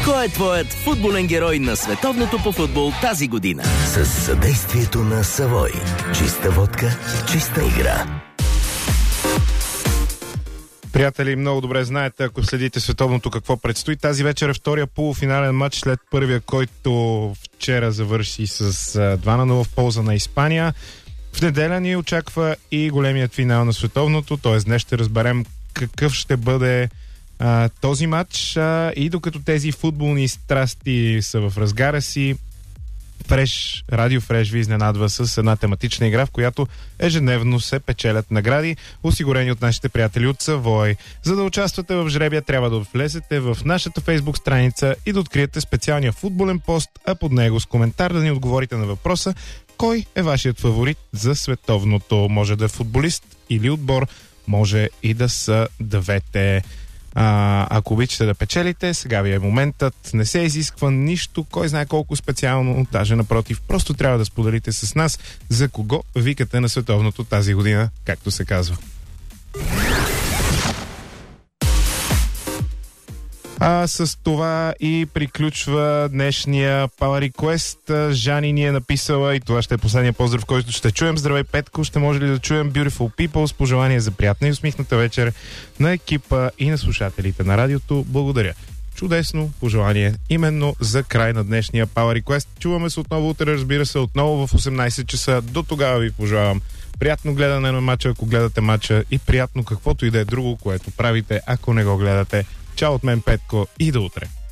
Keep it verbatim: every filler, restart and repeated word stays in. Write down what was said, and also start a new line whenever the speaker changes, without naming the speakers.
Кой е твоят футболен герой на световното по футбол тази година?
С съдействието на Савой. Чиста водка, чиста игра.
Приятели, много добре знаете, ако следите световното, какво предстои. Тази вечер е втория полуфинален матч след първия, който вчера завърши с два на нула в полза на Испания. В неделя ни очаква и големият финал на световното, т.е. днес ще разберем какъв ще бъде а, този матч. А, и докато тези футболни страсти са в разгара си, Фреш, Радио Фреш ви изненадва с една тематична игра, в която ежедневно се печелят награди, осигурени от нашите приятели от Савой. За да участвате в жребия, трябва да влезете в нашата фейсбук страница и да откриете специалния футболен пост, а под него с коментар да ни отговорите на въпроса: кой е вашият фаворит за световното? Може да е футболист или отбор, може и да са двете. А, ако обичате да печелите, сега ви е моментът. Не се изисква нищо, кой знае колко специално, даже напротив, просто трябва да споделите с нас за кого викате на световното тази година, както се казва. А с това и приключва днешния Power Request. Жани ни е написала, и това ще е последния поздрав, който ще чуем. Здравей, Петко, ще може ли да чуем Beautiful People с пожелание за приятна и усмихната вечер на екипа и на слушателите на радиото. Благодаря. Чудесно пожелание именно за край на днешния Power Request. Чуваме се отново утре, разбира се, отново в осемнайсет часа. До тогава ви пожелавам приятно гледане на матча, ако гледате матча, и приятно каквото и да е друго, което правите, ако не го гледате. Чао от мен, Петко, и до утре.